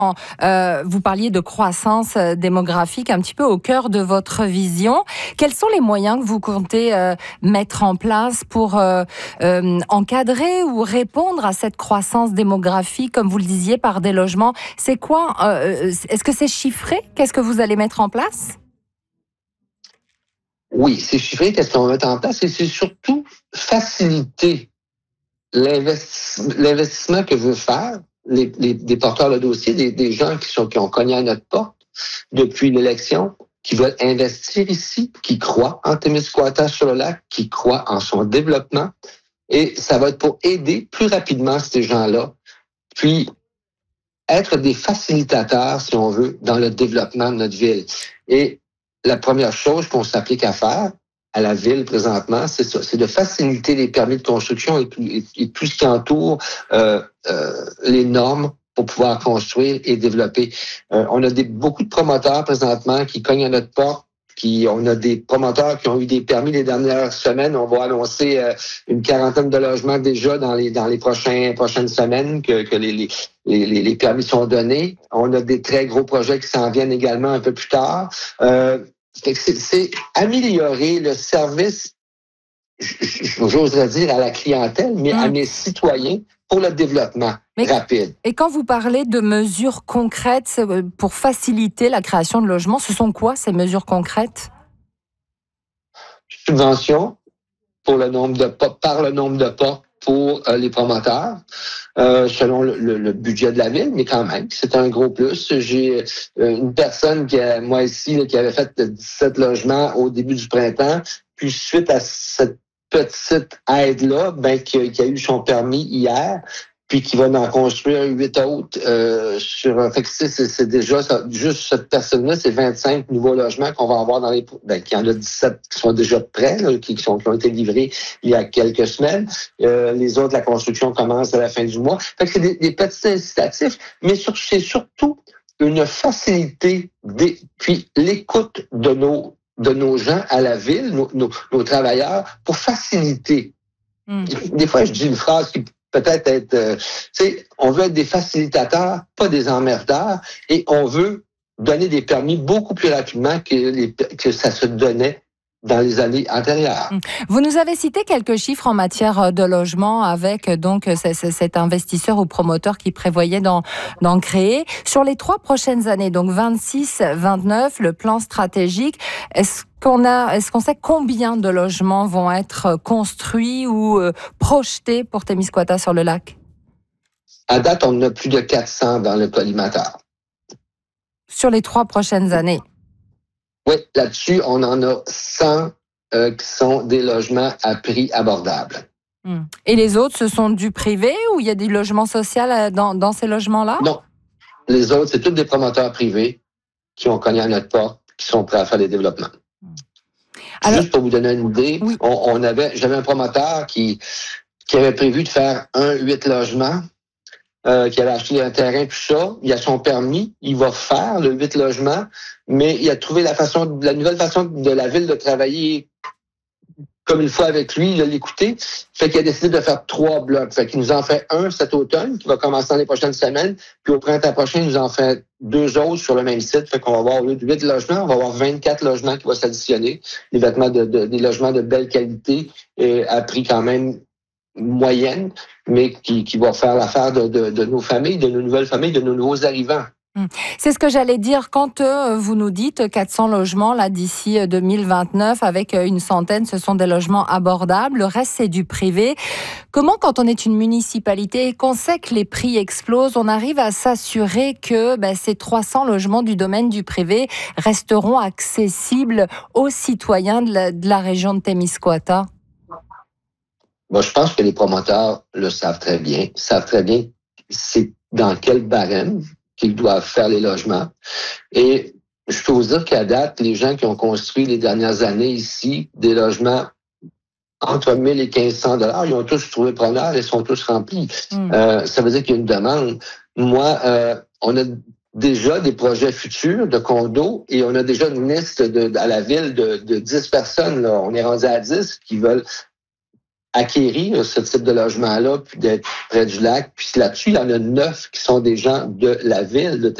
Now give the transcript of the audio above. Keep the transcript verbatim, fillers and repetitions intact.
Euh, vous parliez de croissance démographique un petit peu au cœur de votre vision. Quels sont les moyens que vous comptez euh, mettre en place pour euh, euh, encadrer ou répondre à cette croissance démographique, comme vous le disiez, par des logements? C'est quoi euh, Est-ce que c'est chiffré? Qu'est-ce que vous allez mettre en place? Oui, c'est chiffré, qu'est-ce qu'on va mettre en place? Et c'est surtout faciliter l'investissement, l'investissement que veut faire les, les, des porteurs de dossier, des, des gens qui, sont, qui ont cogné à notre porte depuis l'élection, qui veulent investir ici, qui croient en Témiscouata-sur-le-Lac, qui croient en son développement. Et ça va être pour aider plus rapidement ces gens-là, puis être des facilitateurs, si on veut, dans le développement de notre ville. Et la première chose qu'on s'applique à faire à la ville présentement, c'est ça, c'est de faciliter les permis de construction et tout, et, et tout ce qui entoure euh, euh, les normes pour pouvoir construire et développer. Euh, on a des, beaucoup de promoteurs présentement qui cognent à notre porte. Puis on a des promoteurs qui ont eu des permis les dernières semaines. On va annoncer euh, une quarantaine de logements déjà dans les dans les prochains prochaines semaines que, que les, les, les, les permis sont donnés. On a des très gros projets qui s'en viennent également un peu plus tard. Euh, c'est, c'est améliorer le service, j'oserais dire, à la clientèle, mais mmh. à mes citoyens pour le développement mais, rapide. Et quand vous parlez de mesures concrètes pour faciliter la création de logements, ce sont quoi ces mesures concrètes? Subventions pour le nombre de par le nombre de portes pour euh, les promoteurs, euh, selon le, le, le budget de la ville, mais quand même, c'est un gros plus. J'ai euh, une personne qui a, moi ici, là, qui avait fait dix-sept logements au début du printemps, puis suite à cette petite aide-là, ben, qui, qui a eu son permis hier, puis qui va en construire huit autres euh, sur. Fait que c'est, c'est, c'est déjà ça, juste cette personne-là, c'est vingt-cinq nouveaux logements qu'on va avoir dans les. Ben, qu'il y en a dix-sept qui sont déjà prêts, là, qui, sont, qui ont été livrés il y a quelques semaines. Euh, les autres, la construction commence à la fin du mois. Fait que c'est des, des petits incitatifs, mais sur, c'est surtout une facilité des, puis l'écoute de nos de nos gens à la ville, nos, nos, nos travailleurs, pour faciliter. Mmh. Des fois, je dis une phrase qui peut-être être, euh, tu sais, on veut être des facilitateurs, pas des emmerdeurs, et on veut donner des permis beaucoup plus rapidement que, les, que ça se donnait dans les années antérieures. Vous nous avez cité quelques chiffres en matière de logement avec donc cet investisseur ou promoteur qui prévoyait d'en, d'en créer. Sur les trois prochaines années, donc vingt-six vingt-neuf, le plan stratégique, est-ce qu'on a, est-ce qu'on sait combien de logements vont être construits ou euh, projetés pour Témiscouata-sur-le-Lac? À date, on en a plus de quatre cents dans le collimateur. Sur les trois prochaines années? Oui, là-dessus, on en a cent euh, qui sont des logements à prix abordable. Hum. Et les autres, ce sont du privé ou il y a des logements sociaux dans, dans ces logements-là? Non. Les autres, c'est tous des promoteurs privés qui ont cogné à notre porte, qui sont prêts à faire des développements. Hum. Alors, juste pour vous donner une idée, oui. on, on avait, j'avais un promoteur qui, qui avait prévu de faire un huit logements. Euh, qui avait acheté un terrain, tout ça. Il a son permis, il va faire le huit logements, mais il a trouvé la façon, la nouvelle façon de la ville de travailler comme il faut avec lui, il a l'écouté. Fait qu'il a décidé de faire trois blocs. Fait qu'il nous en fait un cet automne, qui va commencer dans les prochaines semaines, puis au printemps prochain, il nous en fait deux autres sur le même site. Fait qu'on va avoir, au lieu de huit logements, on va avoir vingt-quatre logements qui vont s'additionner. Des vêtements de, de, des logements de belle qualité, et à prix quand même moyenne, mais qui, qui va faire l'affaire de, de, de nos familles, de nos nouvelles familles, de nos nouveaux arrivants. C'est ce que j'allais dire. Quand euh, vous nous dites quatre cents logements là d'ici deux mille vingt-neuf, avec une centaine, ce sont des logements abordables. Le reste, c'est du privé. Comment, quand on est une municipalité et qu'on sait que les prix explosent, on arrive à s'assurer que ben, ces trois cents logements du domaine du privé resteront accessibles aux citoyens de la, de la région de Témiscouata? Bon, je pense que les promoteurs le savent très bien, savent très bien c'est dans quel barème qu'ils doivent faire les logements. Et je peux vous dire qu'à date, les gens qui ont construit les dernières années ici des logements entre mille et quinze cents dollars, ils ont tous trouvé preneur et sont tous remplis. Mm. Euh, ça veut dire qu'il y a une demande. Moi, euh, on a déjà des projets futurs de condos et on a déjà une liste de, à la ville de, de dix personnes. Là. On est rendu à dix qui veulent acquérir ce type de logement-là, puis d'être près du lac. Puis là-dessus, il y en a neuf qui sont des gens de la ville de